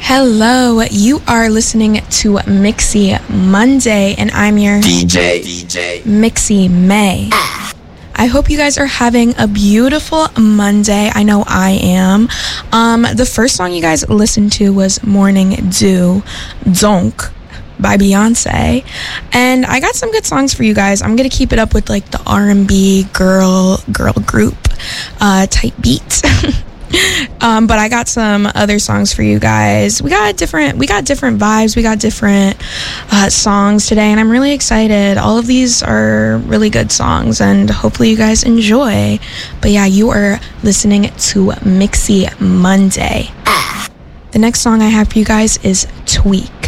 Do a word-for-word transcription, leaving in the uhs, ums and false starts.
Hello, you are listening to Mixy Monday, and I'm your D J, D J Mixy May. I hope you guys are having a beautiful Monday. I know I am. Um, the first song you guys listened to was Morning Dew, Donk, by Beyonce. And I got some good songs for you guys. I'm gonna keep it up with like the R and B girl girl group uh, type beats. um, but I got some other songs for you guys. We got different we got different vibes. We got different uh, songs today, and I'm really excited. All of these are really good songs, and hopefully you guys enjoy. But yeah, you are listening to Mixy Monday. The next song I have for you guys is Tweak